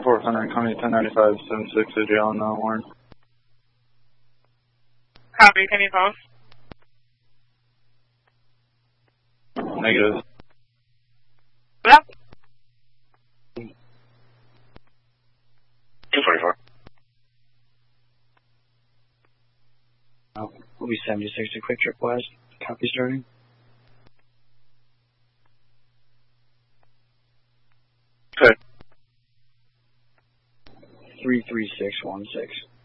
400, coming 1095, 76 is on the horn. Copy, can you post? Negative. Yep. 244. We'll be 76 to quick trip west. Copy starting. Good. 33616.